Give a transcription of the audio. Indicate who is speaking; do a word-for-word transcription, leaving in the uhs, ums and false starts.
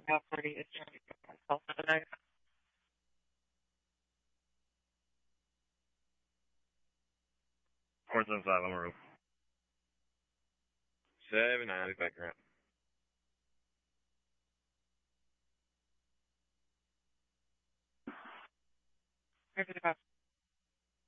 Speaker 1: about forty is call for the night.
Speaker 2: Four seven five, I'm a rope.
Speaker 3: Seven nine, I'll be back around.
Speaker 1: Over the bus.